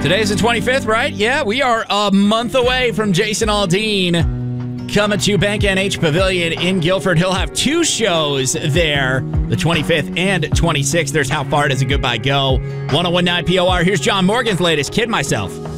Today's the 25th, right? Yeah, we are a month away from Jason Aldean coming to Bank NH Pavilion in Guilford. He'll have 2 shows there, the 25th and 26th. There's How Far Does a Goodbye Go? 101.9 POR. Here's John Morgan's latest, Kid Myself.